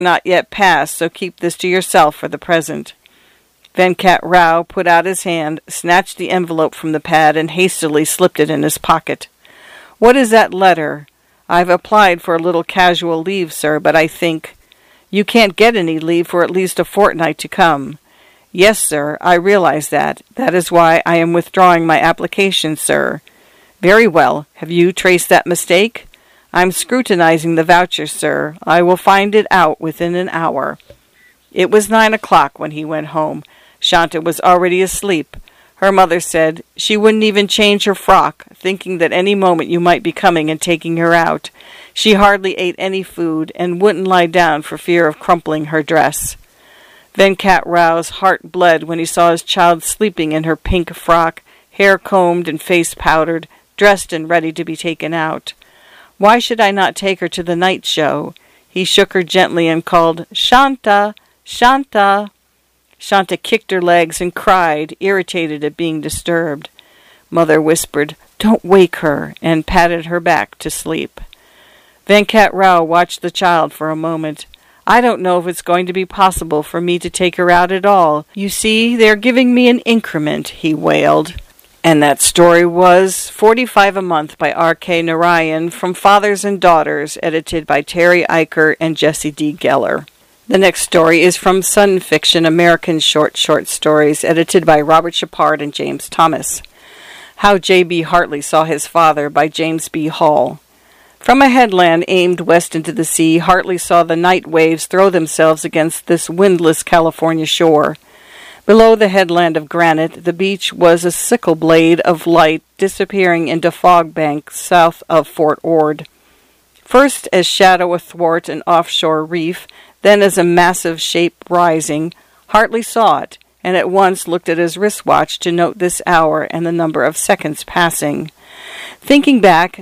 not yet passed, so keep this to yourself for the present." Venkat Rao put out his hand, snatched the envelope from the pad, and hastily slipped it in his pocket. "What is that letter? I've applied for a little casual leave, sir, but I think—" "You can't get any leave for at least a fortnight to come." "Yes, sir, I realize that. That is why I am withdrawing my application, sir." "Very well. Have you traced that mistake?" "I'm scrutinizing the voucher, sir. I will find it out within an hour." It was 9 o'clock when he went home. Shanta was already asleep. Her mother said she wouldn't even change her frock, thinking that any moment you might be coming and taking her out. She hardly ate any food and wouldn't lie down for fear of crumpling her dress. Venkat Rao's heart bled when he saw his child sleeping in her pink frock, hair combed and face powdered, dressed and ready to be taken out. Why should I not take her to the night show? He shook her gently and called, "Shanta! Shanta!" Shanta kicked her legs and cried, irritated at being disturbed. Mother whispered, "Don't wake her," and patted her back to sleep. Venkat Rao watched the child for a moment. "I don't know if it's going to be possible for me to take her out at all. You see, they're giving me an increment," he wailed. And that story was 45 a Month by R.K. Narayan, from Fathers and Daughters, edited by Terry Eicher and Jesse D. Geller. The next story is from Sun Fiction American Short Stories, edited by Robert Shepard and James Thomas. How J.B. Hartley Saw His Father by James B. Hall. From a headland aimed west into the sea, Hartley saw the night waves throw themselves against this windless California shore. Below the headland of granite, the beach was a sickle blade of light disappearing into fog banks south of Fort Ord. First as shadow athwart an offshore reef, then as a massive shape rising, Hartley saw it, and at once looked at his wristwatch to note this hour and the number of seconds passing. Thinking back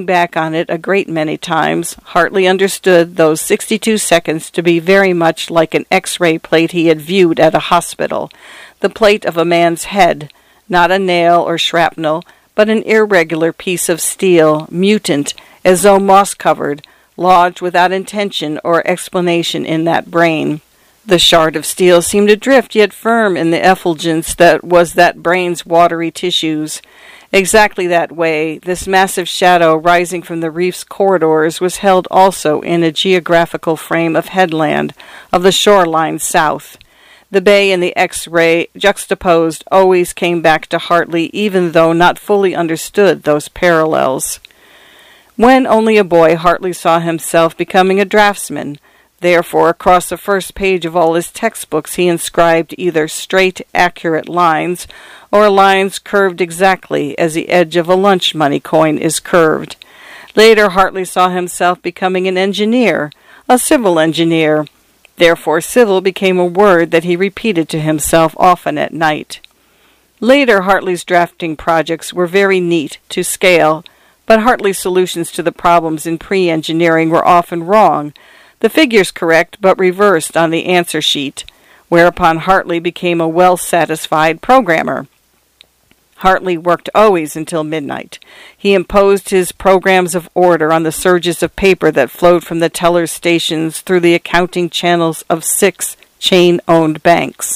on it a great many times, Hartley understood those 62 seconds to be very much like an X-ray plate he had viewed at a hospital, the plate of a man's head, not a nail or shrapnel, but an irregular piece of steel, mutant, as though moss-covered, lodged without intention or explanation in that brain. The shard of steel seemed adrift yet firm in the effulgence that was that brain's watery tissues. Exactly that way, this massive shadow rising from the reef's corridors was held also in a geographical frame of headland, of the shoreline south. The bay and the X-ray juxtaposed always came back to Hartley, even though not fully understood those parallels. When only a boy, Hartley saw himself becoming a draftsman. Therefore, across the first page of all his textbooks he inscribed either straight, accurate lines, or lines curved exactly as the edge of a lunch money coin is curved. Later, Hartley saw himself becoming an engineer, a civil engineer. Therefore, civil became a word that he repeated to himself often at night. Later, Hartley's drafting projects were very neat to scale, but Hartley's solutions to the problems in pre-engineering were often wrong, the figures correct but reversed on the answer sheet, whereupon Hartley became a well-satisfied programmer. Hartley worked always until midnight. He imposed his programs of order on the surges of paper that flowed from the teller's stations through the accounting channels of 6 chain-owned banks.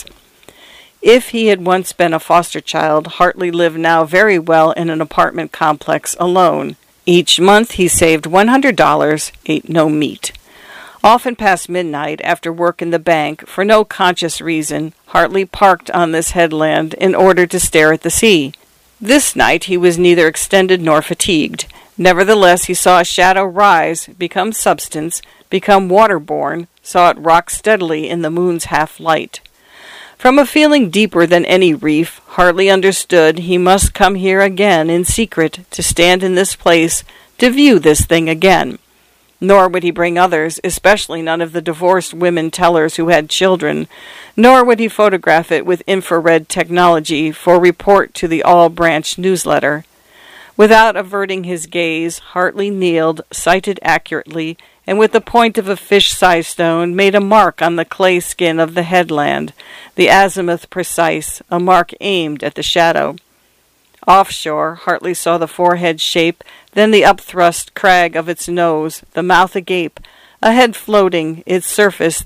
If he had once been a foster child, Hartley lived now very well in an apartment complex alone. Each month he saved $100, ate no meat. Often past midnight, after work in the bank, for no conscious reason, Hartley parked on this headland in order to stare at the sea. This night he was neither extended nor fatigued. Nevertheless, he saw a shadow rise, become substance, become waterborne, saw it rock steadily in the moon's half-light. From a feeling deeper than any reef, Hartley understood he must come here again in secret, to stand in this place, to view this thing again. Nor would he bring others, especially none of the divorced women tellers who had children, nor would he photograph it with infrared technology for report to the All-Branch newsletter. Without averting his gaze, Hartley kneeled, sighted accurately, and with the point of a fish-sized stone made a mark on the clay skin of the headland, the azimuth precise, a mark aimed at the shadow. Offshore, Hartley saw the forehead shape, then the upthrust crag of its nose, the mouth agape, A head floating, its surface